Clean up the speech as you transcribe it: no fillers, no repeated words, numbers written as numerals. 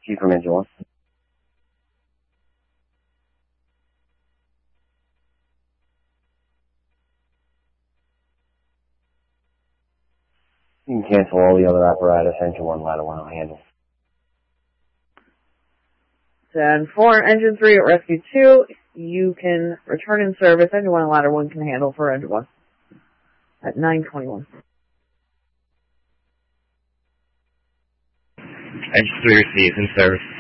rescue from engine 1. You can cancel all the other apparatus. Engine 1, ladder 1 will handle. 10-4, engine 3 at rescue 2. You can return in service. Engine 1 and ladder 1 can handle for engine 1 at 9:21. Engine 3 receives in service.